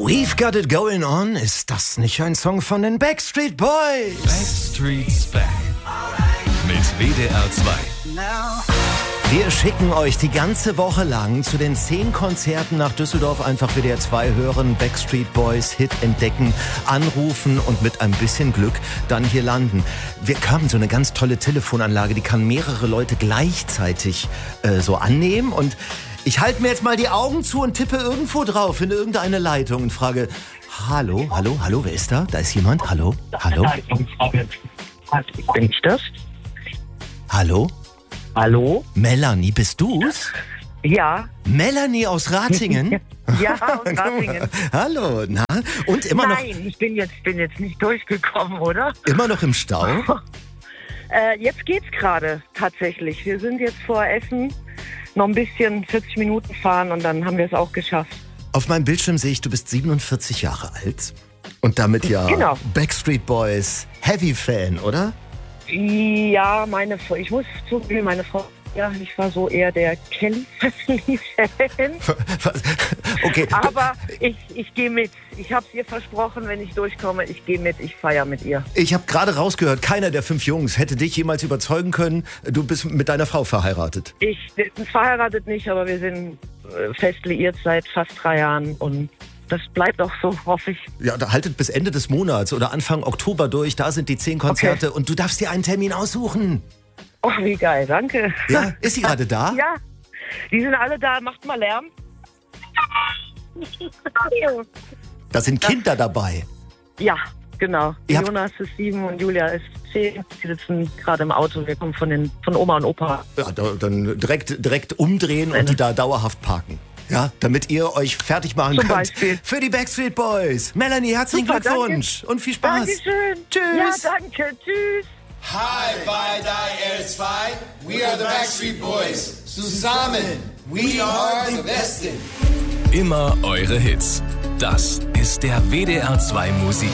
We've Got It Going On, ist das nicht ein Song von den Backstreet Boys? Backstreet's Back mit WDR 2. Wir schicken euch die ganze Woche lang zu den 10 Konzerten nach Düsseldorf. Einfach WDR 2 hören, Backstreet Boys Hit entdecken, anrufen und mit ein bisschen Glück dann hier landen. Wir haben so eine ganz tolle Telefonanlage, die kann mehrere Leute gleichzeitig so annehmen. Und ich halte mir jetzt mal die Augen zu und tippe irgendwo drauf in irgendeine Leitung und frage, hallo, wer ist da? Da ist jemand, hallo? Bin ich das? Hallo? Hallo? Melanie, bist du's? Ja. Melanie aus Ratingen? Ja, aus Ratingen. Hallo, na? Und immer noch... Nein, ich bin jetzt nicht durchgekommen, oder? Immer noch im Stau? Jetzt geht's gerade, tatsächlich. Wir sind jetzt vor Essen, noch ein bisschen 40 Minuten fahren und dann haben wir es auch geschafft. Auf meinem Bildschirm sehe ich, du bist 47 Jahre alt. Und damit ja Genau. Backstreet Boys Heavy-Fan, oder? Ja, ich muss zugeben, meine Frau, ja, ich war so eher der Kelly Family-Fan. Was? Okay. Aber ich gehe mit. Ich habe es ihr versprochen, wenn ich durchkomme, ich gehe mit, ich feiere mit ihr. Ich habe gerade rausgehört, keiner der 5 Jungs hätte dich jemals überzeugen können. Du bist mit deiner Frau verheiratet. Wir sind verheiratet nicht, aber wir sind fest liiert seit fast 3 Jahren und das bleibt auch so, hoffe ich. Ja, da haltet bis Ende des Monats oder Anfang Oktober durch. Da sind die 10 Konzerte und du darfst dir einen Termin aussuchen. Oh, wie geil, danke. Ja, ist sie gerade da? Ja, die sind alle da. Macht mal Lärm. Da sind Kinder dabei. Ja, genau. Ihr habt- Jonas ist 7 und Julia ist 10. Sie sitzen gerade im Auto. Wir kommen von Oma und Opa. Ja, dann direkt umdrehen und die da dauerhaft parken. Ja, damit ihr euch fertig machen Zum könnt Beispiel. für die Backstreet Boys. Melanie, herzlichen Super, Glückwunsch und viel Spaß. Dankeschön. Tschüss. Ja, danke. Tschüss. Hi, bei RS2. We are the Backstreet Boys. Zusammen. We are the Besten. Immer eure Hits. Das ist der WDR 2 Musik.